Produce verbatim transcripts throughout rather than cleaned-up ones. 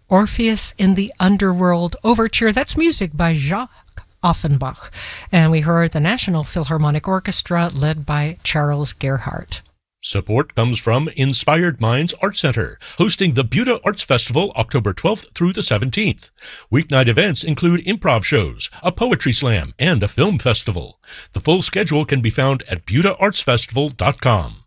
Orpheus in the Underworld Overture. That's music by Jacques Offenbach. And we heard the National Philharmonic Orchestra led by Charles Gerhardt. Support comes from Inspired Minds Art Center, hosting the Buda Arts Festival October twelfth through the seventeenth. Weeknight events include improv shows, a poetry slam, and a film festival. The full schedule can be found at buda arts festival dot com.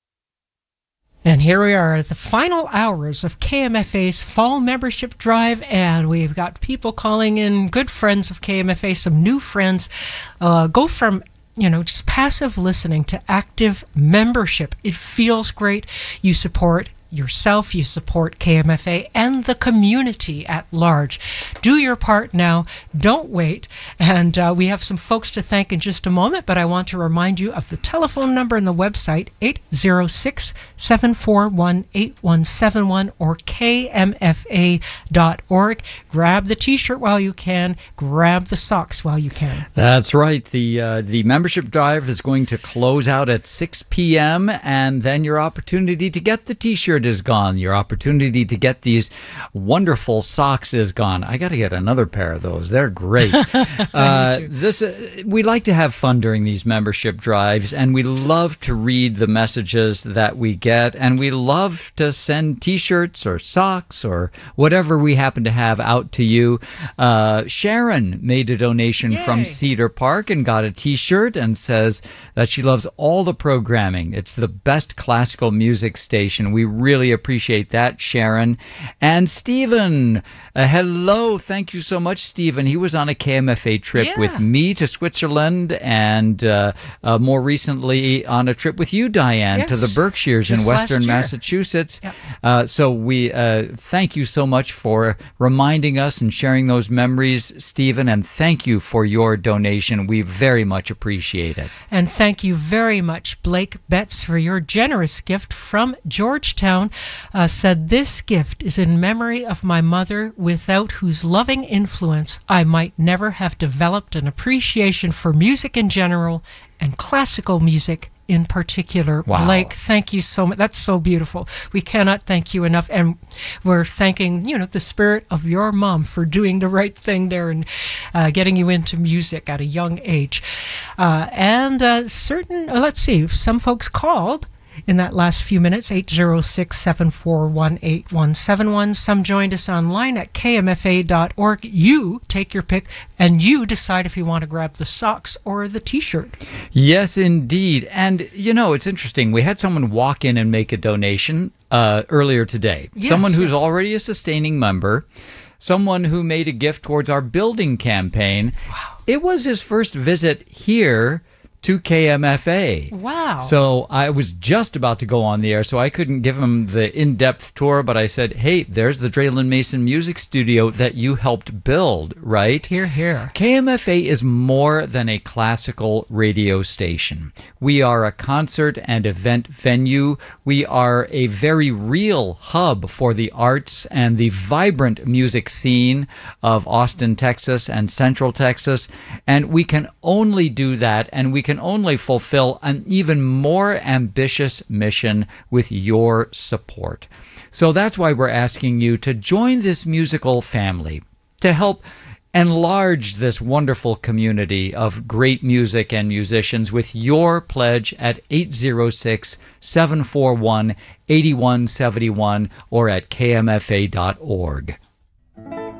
And here we are, the final hours of K M F A's fall membership drive, and we've got people calling in, good friends of K M F A, some new friends. Uh, go from you know, just passive listening to active membership. It feels great. You support yourself, you support K M F A and the community at large. Do your part now. Don't wait. And uh, we have some folks to thank in just a moment, but I want to remind you of the telephone number and the website, eight zero six, seven four one, eight one seven one or K M F A dot org. Grab the t-shirt while you can. Grab the socks while you can. That's right. The, uh, the membership drive is going to close out at six p.m. and then your opportunity to get the t-shirt is gone. Your opportunity to get these wonderful socks is gone. I got to get another pair of those. They're great. uh, this uh, we like to have fun during these membership drives, and we love to read the messages that we get, and we love to send t-shirts or socks or whatever we happen to have out to you. Uh, Sharon made a donation Yay. from Cedar Park and got a t-shirt and says that she loves all the programming. It's the best classical music station. We really Really appreciate that, Sharon. And Stephen, uh, hello. Thank you so much, Stephen. He was on a K M F A trip Yeah. with me to Switzerland and uh, uh, more recently on a trip with you, Diane, Yes. to the Berkshires Just in western last year. Massachusetts. Yep. Uh, so we uh, thank you so much for reminding us and sharing those memories, Stephen, and thank you for your donation. We very much appreciate it. And thank you very much, Blake Betts, for your generous gift from Georgetown. Uh, said, this gift is in memory of my mother, without whose loving influence I might never have developed an appreciation for music in general and classical music in particular. Wow. Blake, thank you so much. That's so beautiful. We cannot thank you enough. And we're thanking, you know, the spirit of your mom for doing the right thing there and uh, getting you into music at a young age. Uh, and uh, certain, uh, let's see, some folks called in that last few minutes, eight zero six, seven four one, eight one seven one. Some joined us online at K M F A dot org. You take your pick, and you decide if you want to grab the socks or the t-shirt. Yes, indeed. And, you know, it's interesting. We had someone walk in and make a donation uh, earlier today. Yes, someone who's yeah. already a sustaining member, someone who made a gift towards our building campaign. Wow. It was his first visit here to K M F A. Wow. So I was just about to go on the air, so I couldn't give him the in-depth tour, but I said, hey, there's the Draylen Mason Music Studio that you helped build, right? Here, here. K M F A is more than a classical radio station. We are a concert and event venue. We are a very real hub for the arts and the vibrant music scene of Austin, Texas and Central Texas. And we can only do that, and we can only fulfill an even more ambitious mission with your support. So that's why we're asking you to join this musical family, to help enlarge this wonderful community of great music and musicians with your pledge at eight zero six, seven four one, eight one seven one or at K M F A dot org.